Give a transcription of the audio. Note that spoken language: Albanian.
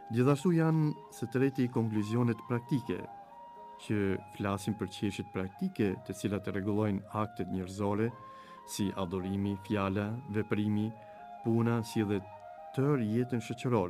Gjithashtu janë së treti konkluzionet praktike, që flasin për çështjet praktike të cilat rregullojnë aktet njerëzore, si adhurimi, fjala, veprimi, puna, si dhe tërë jetën shoqërore.